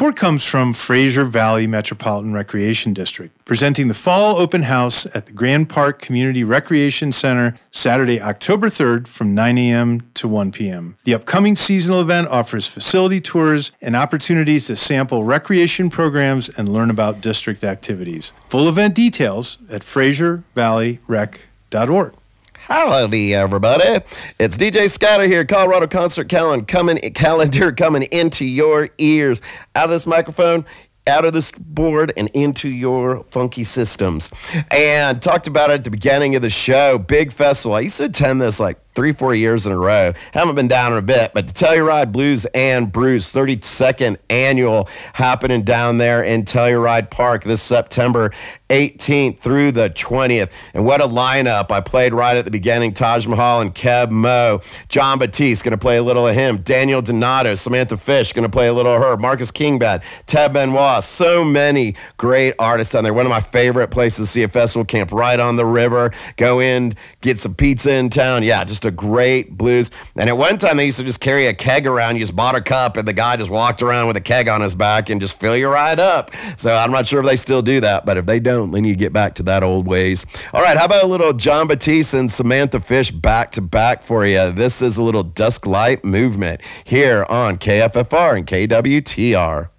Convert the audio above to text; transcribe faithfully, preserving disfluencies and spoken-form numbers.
Support comes from Fraser Valley Metropolitan Recreation District, presenting the Fall Open House at the Grand Park Community Recreation Center Saturday, October third from nine a.m. to one p.m. The upcoming seasonal event offers facility tours and opportunities to sample recreation programs and learn about district activities. Full event details at fraser valley rec dot org. Howdy, everybody. It's D J Scatter here, Colorado Concert Calendar coming, calendar coming into your ears. Out of this microphone, out of this board, and into your funky systems. And talked about it at the beginning of the show. Big festival. I used to attend this like three, four years in a row. Haven't been down in a bit, but the Telluride Blues and Brews thirty-second annual happening down there in Telluride Park this September eighteenth through the twentieth. And what a lineup. I played right at the beginning. Taj Mahal and Keb Mo. John Batiste going to play a little of him. Daniel Donato, Samantha Fish going to play a little of her. Marcus Kingbad, Ted Benoit. So many great artists down there. One of my favorite places to see a festival camp, right on the river. Go in, get some pizza in town. Yeah, just a great blues. And at one time, they used to just carry a keg around. You just bought a cup, and the guy just walked around with a keg on his back and just fill you right up. So I'm not sure if they still do that, but if they don't, they need to get back to that old ways. All right, how about a little John Batiste and Samantha Fish back to back for you? This is a little Dusk Light Movement here on K F F R and K W T R.